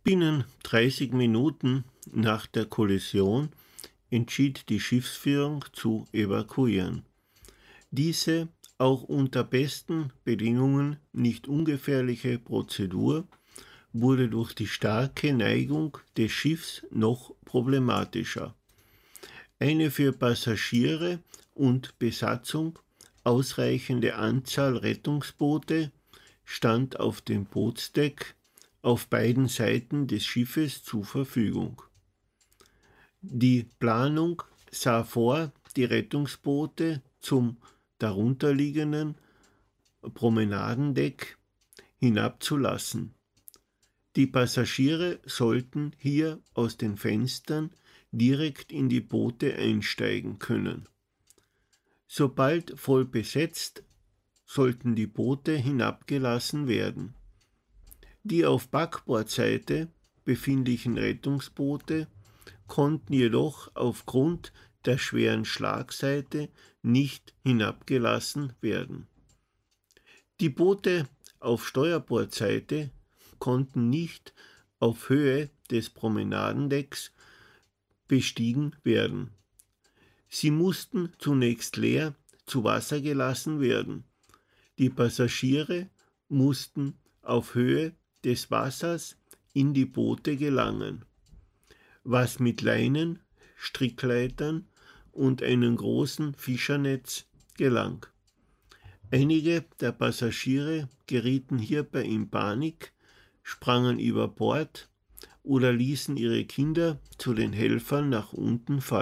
Binnen 30 Minuten nach der Kollision entschied die Schiffsführung zu evakuieren. Diese auch unter besten Bedingungen nicht ungefährliche Prozedur wurde durch die starke Neigung des Schiffs noch problematischer. Eine für Passagiere und Besatzung ausreichende Anzahl Rettungsboote stand auf dem Bootsdeck auf beiden Seiten des Schiffes zur Verfügung. Die Planung sah vor, die Rettungsboote zum darunterliegenden Promenadendeck hinabzulassen. Die Passagiere sollten hier aus den Fenstern direkt in die Boote einsteigen können. Sobald voll besetzt, sollten die Boote hinabgelassen werden. Die auf Backbordseite befindlichen Rettungsboote konnten jedoch aufgrund der schweren Schlagseite nicht hinabgelassen werden. Die Boote auf Steuerbordseite konnten nicht auf Höhe des Promenadendecks bestiegen werden. Sie mussten zunächst leer zu Wasser gelassen werden. Die Passagiere mussten auf Höhe des Wassers in die Boote gelangen, was mit Leinen, Strickleitern und einem großen Fischernetz gelang. Einige der Passagiere gerieten hierbei in Panik, sprangen über Bord oder ließen ihre Kinder zu den Helfern nach unten fallen.